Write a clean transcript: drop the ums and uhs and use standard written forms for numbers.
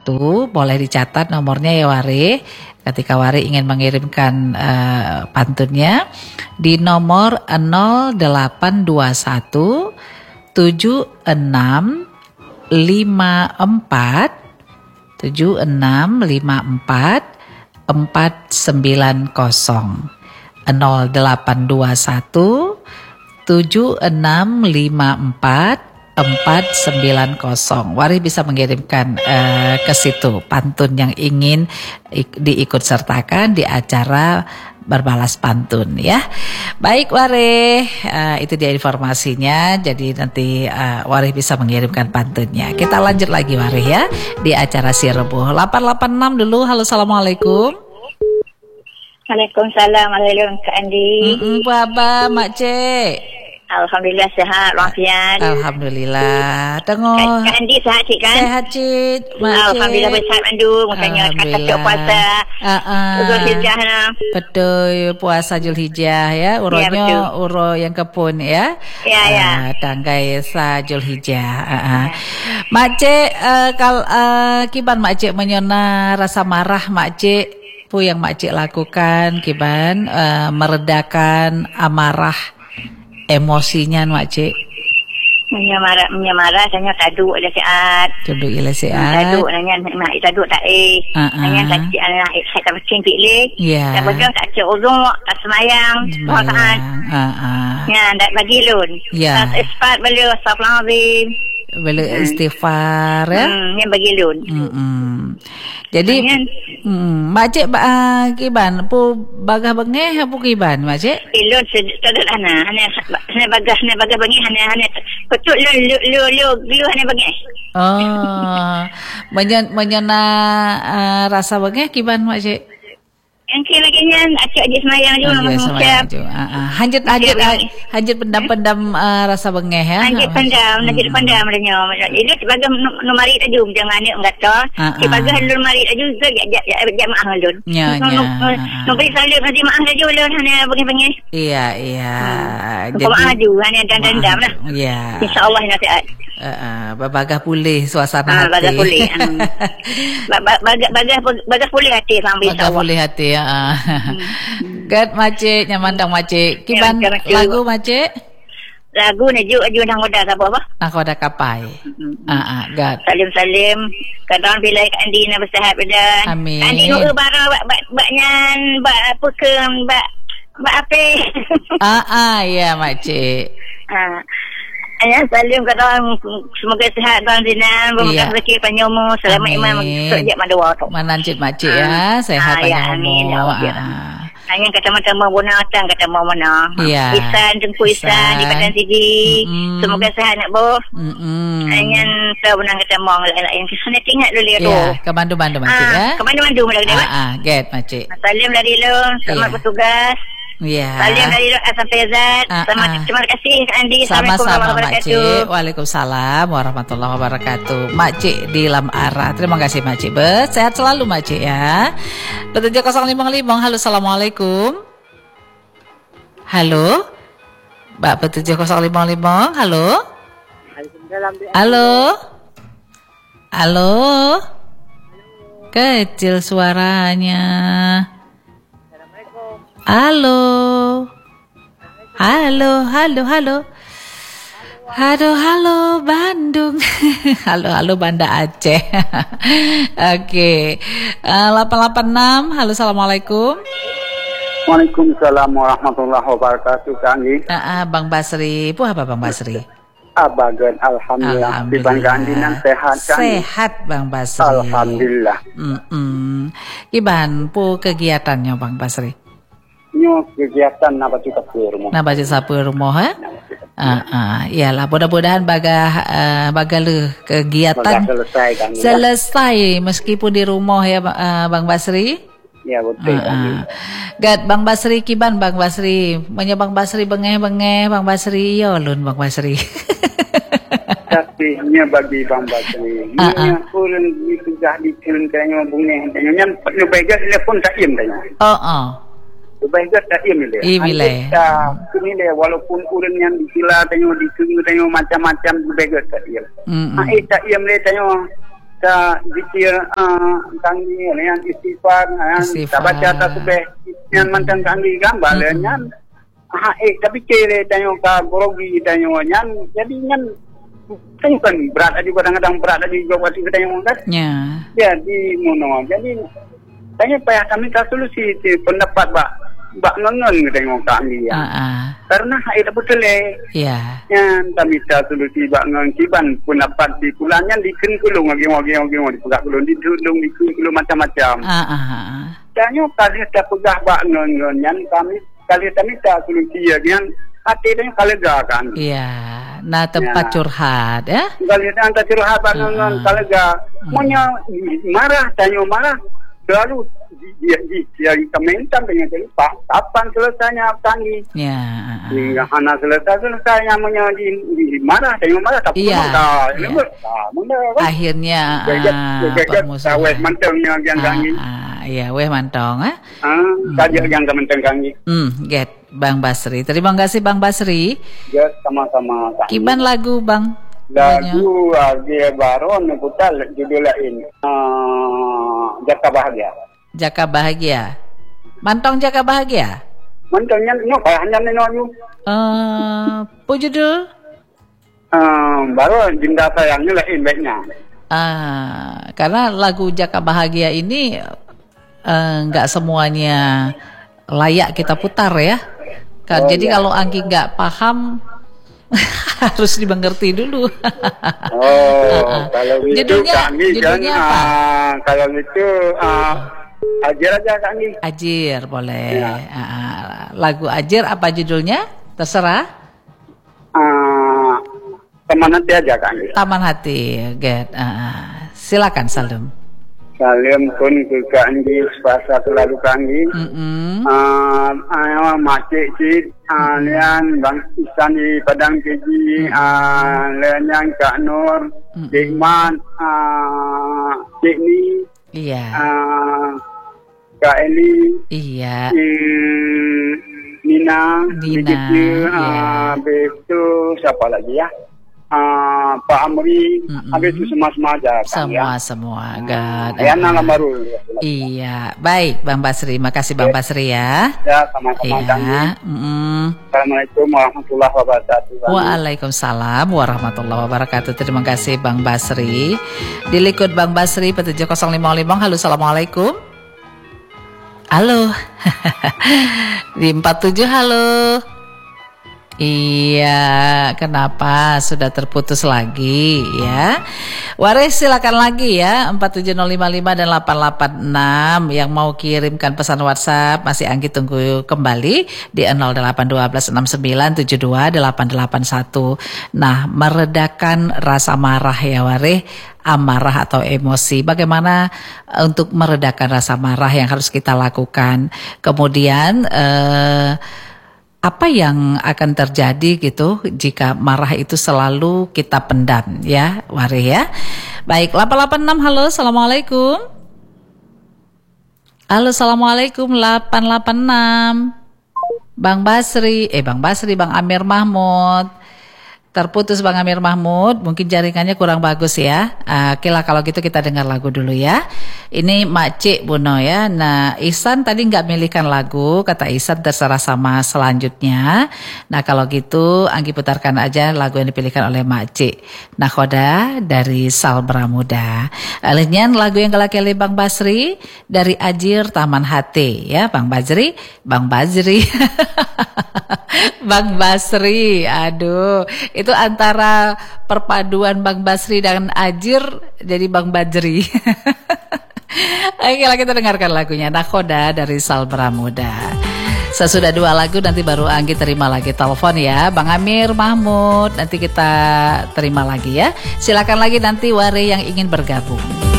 boleh dicatat nomornya ya Wari. Ketika Wari ingin mengirimkan pantunnya di nomor 0821 7654 490 0821 7654 490. Wari bisa mengirimkan ke situ pantun yang ingin diikut sertakan di acara berbalas pantun ya. Baik Wari, itu dia informasinya. Jadi nanti Wari bisa mengirimkan pantunnya. Kita lanjut lagi Wari ya di acara Si Rebuh. 886 dulu. Halo, assalamualaikum. Waalaikumsalam, alaikum Kak Andi. Baba, Mak Cik. Alhamdulillah sehat, walafiat. Alhamdulillah. Tengok. Kak Andi sehat Cik kan? Sehat Cik. Alhamdulillah bersihat mandu. Makanya kata cik puasa. Zulhijjah na. Betul, puasa Zulhijjah ya. Uronya ya, uro yang kepun ya. Ya. Tanggai sa Zulhijjah. Mak Cik, kiban Mak Cik menyona rasa marah Mak Cik. Pu yang Mak Cik lakukan kiban meredakan amarah emosinya Mak Cik. Menyamara tanya taduk ila siat. Taduk ila siat. Taduk nanya mak taduk tak nanya tak cik anak saya tak cing pilih. Ya. Tak betul tak cik uzung tak semayang. Saat. Ya tak bagi lun. Ya. Tak ispat beliau astagfirullahalazim. Beliau istighfar ya. Yang bagi lun. Jadi Mak Cik kiban pu bagah bengeh apa kiban Mak Cik? Ilun sederhana hanya bagah bengeh hanya betul lu hanya bengeh. Oh. Menyana rasa bengeh kiban Mak Cik? Yang laginya acik semayang juga mengucap. Hanjit pendam-pendam rasa bengeh ya. Hanjit pendam adanya. Ini sebagai numari tadi jangan ni enggak tahu. Sebagai numari tadi juga jamaah lun. Ya. Nombor salut nanti maaf saja lun hanya bengeh-bengeh. Iya. Jadi maju hanya dendam lah. Iya. Insya-Allah nasihat. Bagah pulih suasana hati. Bagah pulih. Bagah pulih hati sampai insya-Allah. Bagah pulih hati ya. Gat Mak Cik nyamandang Mak Cik. Kiban lagu Mak Cik? Lagu ni juga nangkoda apa? Nangkoda kapai. Gat. Salim. Kadang bila Kak Andi nak bersihat badan. Amin. Kak Andi nu bara baknyan apa ke apa? Ya Mak Cik. Ayah salim kadang semoga sihat dan zinan berkah rezeki panjangmu selamat iman sejak mandua tu. Manancit Mak Cik ya, sehat panjangmu. Hanya kata macam bona atang kata mau mana. Isan jengku Isan di Padang Sigi. Semoga sihat nak boh. Hanya saya benang kata mau lain-lain. Sana tinggal dulu tu. Ya, ke Bandung Mak Cik ya. Ke Bandung lagi dah. Get Mak Cik. Salim dari lu, selamat bertugas. Ya. Salim dari Asam Fezat. Terima kasih Andi. Sama-sama Mak Cik. Waalaikumsalam warahmatullahi wabarakatuh. Mak Cik di Lamara. Terima kasih Mak Cik. Sehat selalu Mak Cik ya. 7055. Halo, assalamualaikum. Halo. Mbak 7055. Halo. Halo. Kecil suaranya. Halo Bandung. halo Banda Aceh. Oke. 886. Halo, assalamualaikum. Waalaikumsalam warahmatullahi wabarakatuh Kang Andi. Bang Basri. Apa Bang Basri? Abagan alhamdulillah. Dibanding Andinan sehat kan? Sehat Bang Basri. Alhamdulillah. Gimana kegiatannya Bang Basri? Kegiatan nabati sapu rumah ya? Iyalah mudah-mudahan bagal kegiatan selesai meskipun di rumah ya Bang Basri. Ya betul. Gat Bang Basri kiban Bang Basri Bang Basri bengeh Bang Basri ya lun Bang Basri. Tapi bagi Bang Basri kurang sudah dikirim kayaknya bungeh tanya penuh telepon tak im tanya. Baiklah tak ia milih. Kini dia walaupun urun yang dikila tengok macam-macam baiklah tak ia. Tak ia milih tengok baca zikir kanggi yang istighfar yang baca tasbih yang mantang kanggi gambar yang tapi kira tanya ka gorogi tanya nyan jadi nyan kan berat aja kadang-kadang berat aja juga buat kita yang mengkat ya di mono jadi tanya payah kami tak solusi pendapat bak nonton tengok kami ya karena itu betul yang kami tak solusi bak nonton pendapat di kulanya diken kulung lagi di pegak kulung di dulung di kulung macam-macam tanya kali tak pegah bak nonton yang kami kali tak solusi ya kan hati dan kalega kan nah tempat curhat ya kali tempat curhat bak nonton kalega maunya marah tanya marah selalu dia komentar dengan lupa kapan selesainya tani hingga anak selesainya menjadi marah tapi akhirnya weh mantengnya yang kami weh mantong saja yang kementeng kami get Bang Basri, terima kasih Bang Basri. Ya sama-sama. Kiban lagu Bang? Lagu dia baru putar judul lain Jaka Bahagia. Jaka Bahagia. Mantong Jaka Bahagia. Mantongnya no hanya nenu. Judul? Baru Jinda Sayangnya lain baiknya. Karena lagu Jaka Bahagia ini enggak semuanya layak kita putar ya. Jadi kalau Anggi enggak paham harus dimengerti dulu. Kalau itu judulnya apa? Kalau itu Ajir aja kami. Ajir boleh. Lagu Ajir apa judulnya? Terserah. Taman Hati aja kami. Taman Hati, get. Silakan Salim. Salim pun ke kami sepasa terlalu kami. Macik cik, lian Bang Isan di Padang Keji, lian yang Kak Nur, Cik Man, Cik Ni, Kak Eli, Nina, habis itu siapa lagi ya? Pak Amri, habis itu semua aja. Semua. Nama baru. Iya, baik Bang Basri, makasih Bang Basri ya. Ya, sama-sama. Assalamualaikum warahmatullahi wabarakatuh. Waalaikumsalam warahmatullahi wabarakatuh. Terima kasih Bang Basri. Di Likud Bang Basri petujuh 055. Halo, assalamualaikum. Halo. Di 47 halo. Iya, kenapa sudah terputus lagi ya? Waris silakan lagi ya 47055 dan 886 yang mau kirimkan pesan WhatsApp masih Anggi tunggu kembali di 081269728881. Nah, meredakan rasa marah ya Waris, amarah atau emosi. Bagaimana untuk meredakan rasa marah yang harus kita lakukan? Kemudian apa yang akan terjadi gitu jika marah itu selalu kita pendam ya Wari ya. Baik 886 halo assalamualaikum. Halo assalamualaikum 886 Bang Basri Bang Amir Mahmud. Terputus Bang Amir Mahmud, mungkin jaringannya kurang bagus ya. Oke lah kalau gitu kita dengar lagu dulu ya. Ini Makcik Buno ya. Nah Ihsan tadi nggak milihkan lagu, kata Ihsan terserah sama selanjutnya. Nah kalau gitu Anggi putarkan aja lagu yang dipilihkan oleh Makcik Nakhoda dari Sal Bramuda. Alihnya lagu yang kelakeli Bang Basri dari Ajir Taman Hati ya Bang Basri. Bang Basri, aduh itu antara perpaduan Bang Basri dan Ajir jadi Bang Bajri. Oke lah kita dengarkan lagunya Nakhoda dari Sal Bramuda. Sesudah 2 lagu nanti baru Anggi terima lagi telepon ya Bang Amir Mahmud, nanti kita terima lagi ya. Silakan lagi nanti Wari yang ingin bergabung.